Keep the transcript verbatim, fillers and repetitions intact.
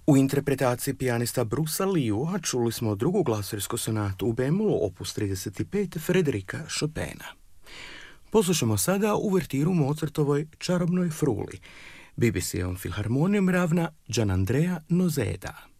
U interpretaciji pijanista Brusa Liua čuli smo drugu glasursku sonatu u bemolu opus trideset pet Frederika Chopina. Poslušamo sada uvertiru Mozartovoj Čarobnoj fruli. B B C-om filharmonijom ravna Gianandrea Noseda.